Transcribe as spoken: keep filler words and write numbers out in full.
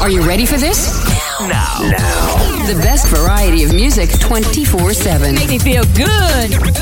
Are you ready for this? Now. Now. The best variety of music twenty-four seven. Make me feel good.